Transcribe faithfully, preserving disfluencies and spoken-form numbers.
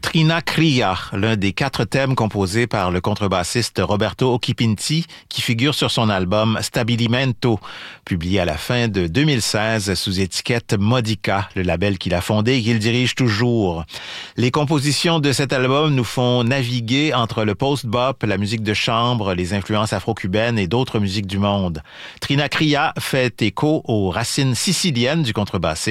Trinacria, l'un des quatre thèmes composés par le contrebassiste Roberto Occhipinti, qui figure sur son album Stabilimento, publié à la fin de deux mille seize sous étiquette Modica, le label qu'il a fondé et qu'il dirige toujours. Les compositions de cet album nous font naviguer entre le post-bop, la musique de chambre, les influences afro-cubaines et d'autres musiques du monde. Trinacria fait écho aux racines siciliennes du contrebassiste